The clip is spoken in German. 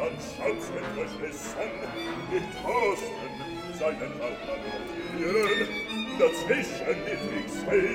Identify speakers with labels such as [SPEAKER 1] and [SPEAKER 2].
[SPEAKER 1] an Schatz entrissen, mit Toasten seinen Partner notieren, dazwischen mit X-Feld